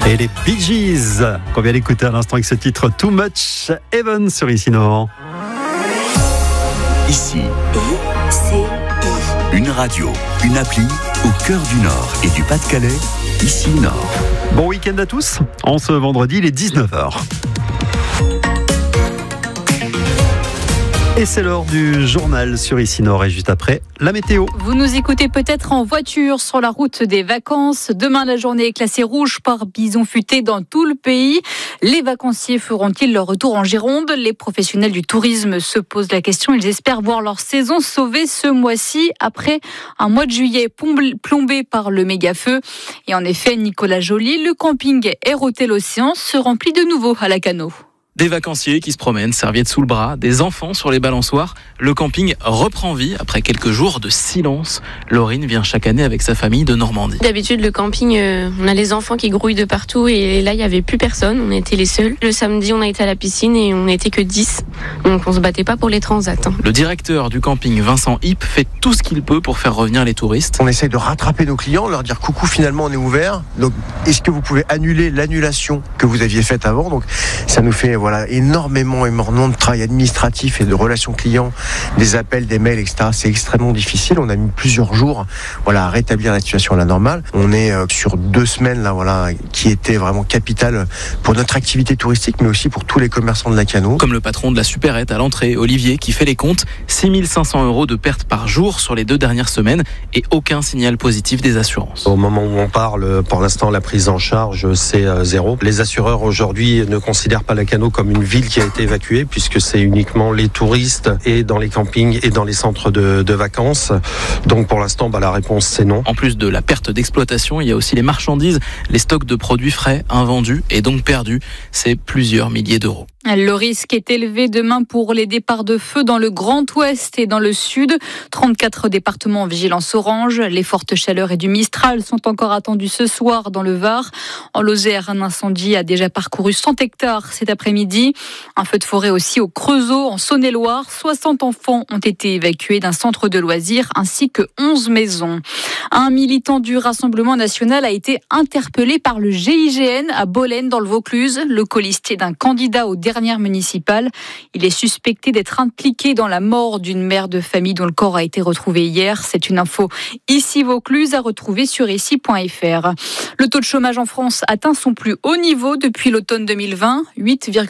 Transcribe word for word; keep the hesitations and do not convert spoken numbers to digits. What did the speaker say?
Et les Bee Gees qu'on vient d'écouter à l'instant avec ce titre Too Much Heaven sur Ici Nord. Ici, I C I. une radio, une appli au cœur du Nord et du Pas-de-Calais, Ici Nord. Bon week-end à tous. En ce vendredi, il est dix-neuf heures. Et c'est l'heure du journal sur Ici Nord et juste après, la météo. Vous nous écoutez peut-être en voiture sur la route des vacances. Demain, la journée est classée rouge par bison futé dans tout le pays. Les vacanciers feront-ils leur retour en Gironde ? Les professionnels du tourisme se posent la question. Ils espèrent voir leur saison sauvée ce mois-ci après un mois de juillet plombé par le méga-feu. Et en effet, Nicolas Joly, le camping Air Hôtel Océan se remplit de nouveau à la Cano. Des vacanciers qui se promènent, serviettes sous le bras, des enfants sur les balançoires. Le camping reprend vie après quelques jours de silence. Laurine vient chaque année avec sa famille de Normandie. D'habitude, le camping, euh, on a les enfants qui grouillent de partout et là, il n'y avait plus personne. On était les seuls. Le samedi, on a été à la piscine et on n'était que dix. Donc, on se battait pas pour les transats. Hein. Le directeur du camping, Vincent Hipp, fait tout ce qu'il peut pour faire revenir les touristes. On essaye de rattraper nos clients, leur dire coucou, finalement, on est ouvert. Donc, est-ce que vous pouvez annuler l'annulation que vous aviez faite avant ? Donc, ça nous fait voilà énormément, énormément de travail administratif et de relations clients, des appels, des mails, et cetera. C'est extrêmement difficile. On a mis plusieurs jours, voilà, à rétablir la situation à la normale. On est euh, sur deux semaines là, voilà, qui étaient vraiment capitales pour notre activité touristique, mais aussi pour tous les commerçants de la Cano. Comme le patron de la supérette à l'entrée, Olivier, qui fait les comptes, six mille cinq cents euros de pertes par jour sur les deux dernières semaines et aucun signal positif des assurances. Au moment où on parle, pour l'instant, la prise en charge, c'est euh, zéro. Les assureurs aujourd'hui ne considèrent pas la Cano comme une ville qui a été évacuée, puisque c'est uniquement les touristes et dans les campings et dans les centres de, de vacances. Donc pour l'instant, bah, la réponse c'est non. En plus de la perte d'exploitation, il y a aussi les marchandises, les stocks de produits frais invendus et donc perdus. C'est plusieurs milliers d'euros. Le risque est élevé demain pour les départs de feu dans le Grand Ouest et dans le Sud. trente-quatre départements en vigilance orange. Les fortes chaleurs et du Mistral sont encore attendues ce soir dans le Var. En Lozère, un incendie a déjà parcouru cent hectares cet après-midi. Un feu de forêt aussi au Creusot, en Saône-et-Loire. soixante enfants ont été évacués d'un centre de loisirs ainsi que onze maisons. Un militant du Rassemblement national a été interpellé par le G I G N à Bolène dans le Vaucluse. Le colistier d'un candidat aux dernières municipales. Il est suspecté d'être impliqué dans la mort d'une mère de famille dont le corps a été retrouvé hier. C'est une info ici Vaucluse à retrouver sur ici point f r. Le taux de chômage en France atteint son plus haut niveau depuis l'automne deux mille vingt, huit virgule